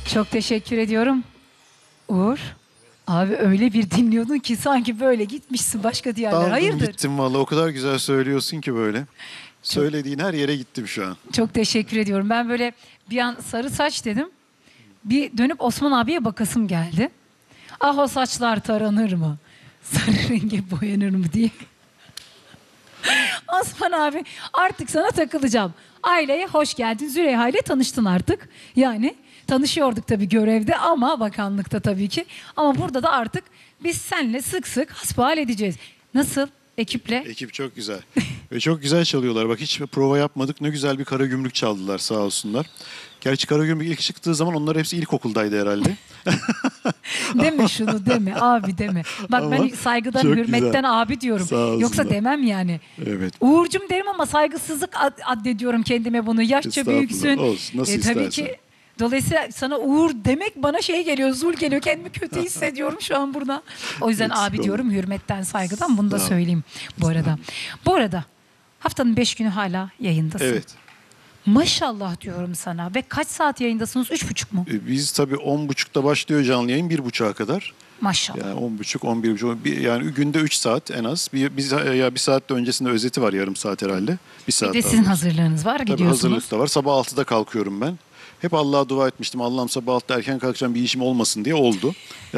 Çok teşekkür ediyorum. Uğur. Abi öyle bir dinliyordun ki sanki böyle gitmişsin başka diyarlara. Daldım Hayırdır? gittim vallahi, o kadar güzel söylüyorsun ki böyle. Söylediğin her yere gittim şu an. Çok teşekkür ediyorum. Ben böyle bir an sarı saç dedim. Bir dönüp Osman abiye bakasım geldi. Ah o saçlar taranır mı? Sarı renge boyanır mı diye. Osman abi artık sana takılacağım. Aileye hoş geldin. Züleyha ile tanıştın artık. Yani tanışıyorduk tabii görevde ama bakanlıkta tabii ki. Ama burada da artık biz seninle sık sık hasbihal edeceğiz. Nasıl ekiple? Ekip çok güzel. Ve çok güzel çalıyorlar. Bak hiç prova yapmadık. Ne güzel bir Karagümrük çaldılar sağ olsunlar. Gerçi Karagümrük ilk çıktığı zaman onlar hepsi ilkokuldaydı herhalde. Deme şunu deme abi deme. Bak Ama ben saygıdan çok hürmetten güzel. abi diyorum. Sağ olsunlar. Yoksa demem yani. Evet. Uğurcum derim ama saygısızlık addediyorum kendime bunu. Yaşça Estağfurullah. büyüksün. Olsun, nasıl Tabii istersen. ki dolayısıyla sana Uğur demek bana şey geliyor, zul geliyor. Kendimi kötü hissediyorum şu an burada. O yüzden Eksik abi olma. diyorum hürmetten, saygıdan bunu da Sağ ol. söyleyeyim bu arada. Bu arada haftanın 5 günü hala yayındasın. Evet. Maşallah diyorum sana. Ve kaç saat yayındasınız? 3,5 mu? Biz tabii 10.30'da başlıyor canlı yayın, 1.30'a kadar. Maşallah. Yani 10.30, 11.30, yani günde 3 saat en az. Bir saat de öncesinde özeti var, yarım saat herhalde. Bir saat Bir de daha sizin var. hazırlığınız var. Tabii Gidiyorsunuz. hazırlık da var. Sabah 6'da kalkıyorum ben. Hep Allah'a dua etmiştim. Allah'ım sabah 6'da erken kalkacağım, bir işim olmasın diye, oldu.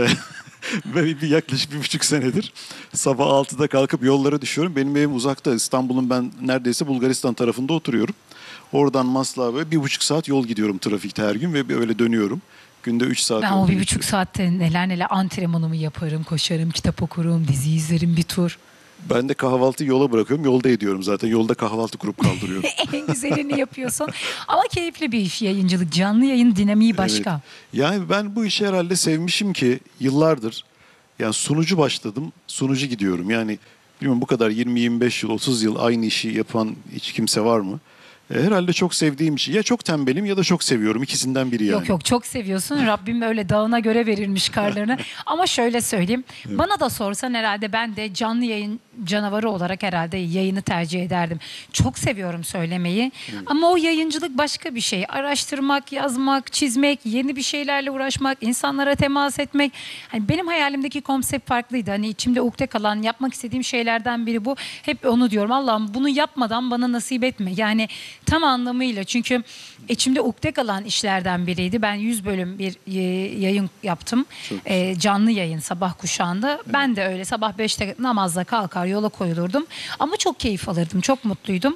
Ve yaklaşık 1,5 senedir sabah 6'da kalkıp yollara düşüyorum. Benim evim uzakta. İstanbul'un ben neredeyse Bulgaristan tarafında oturuyorum. Oradan Maslak'a böyle 1,5 saat yol gidiyorum trafikte her gün ve öyle dönüyorum. Günde 3 saat Ben yolda o 1,5 geçiyor. saatte neler antrenmanımı yaparım, koşarım, kitap okurum, dizi izlerim, bir tur. Ben de kahvaltıyı yola bırakıyorum. Yolda ediyorum zaten. Yolda kahvaltı kurup kaldırıyorum. En güzelini yapıyorsun. Ama keyifli bir iş yayıncılık. Canlı yayın dinamiği başka. Evet. Yani ben bu işi herhalde sevmişim ki yıllardır. Yani sunucu başladım, sunucu gidiyorum. Yani bilmiyorum, bu kadar 20-25 yıl, 30 yıl aynı işi yapan hiç kimse var mı? Herhalde çok sevdiğim işi. Ya çok tembelim ya da çok seviyorum. İkisinden biri yani. Yok yok çok seviyorsun. Rabbim öyle dağına göre verilmiş karlarını. Ama şöyle söyleyeyim. Bana da sorsan herhalde ben de canlı yayın canavarı olarak herhalde yayını tercih ederdim. Çok seviyorum söylemeyi. Ama o yayıncılık başka bir şey. Araştırmak, yazmak, çizmek, yeni bir şeylerle uğraşmak, insanlara temas etmek. Hani benim hayalimdeki konsept farklıydı. Hani içimde ukde kalan, yapmak istediğim şeylerden biri bu. Hep onu diyorum. Allah'ım bunu yapmadan bana nasip etme. Yani tam anlamıyla, çünkü içimde ukde kalan işlerden biriydi. Ben 100 bölüm bir yayın yaptım. Canlı yayın sabah kuşağında. Evet. Ben de öyle sabah 5'te namazla kalkar yola koyulurdum. Ama çok keyif alırdım. Çok mutluydum.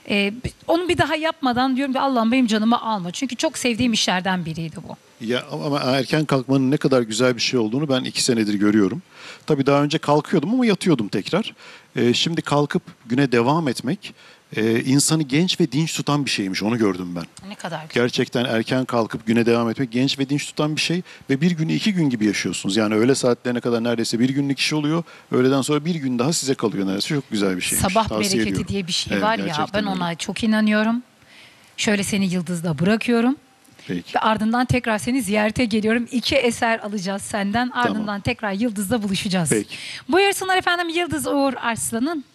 Onu bir daha yapmadan diyorum ki Allah'ım benim canımı alma. Çünkü çok sevdiğim işlerden biriydi bu. Ya ama erken kalkmanın ne kadar güzel bir şey olduğunu ben 2 senedir görüyorum. Tabii daha önce kalkıyordum ama yatıyordum tekrar. Şimdi kalkıp güne devam etmek insanı genç ve dinç tutan bir şeymiş. Onu gördüm ben. Ne kadar güzel. Gerçekten erken kalkıp güne devam etmek genç ve dinç tutan bir şey. Ve bir günü 2 gün gibi yaşıyorsunuz. Yani öğle saatlerine kadar neredeyse bir günlük iş oluyor. Öğleden sonra bir gün daha size kalıyor neredeyse. Çok güzel bir şeymiş. Sabah Tavsiye bereketi ediyorum. diye bir şey Evet, var ya, gerçekten ben öyle. ona çok inanıyorum. Şöyle seni yıldızda bırakıyorum. Peki. Ve ardından tekrar seni ziyarete geliyorum. 2 eser alacağız senden. Ardından tekrar Yıldız'da buluşacağız. Peki. Buyursunlar efendim, Yıldız Uğur Arslan'ın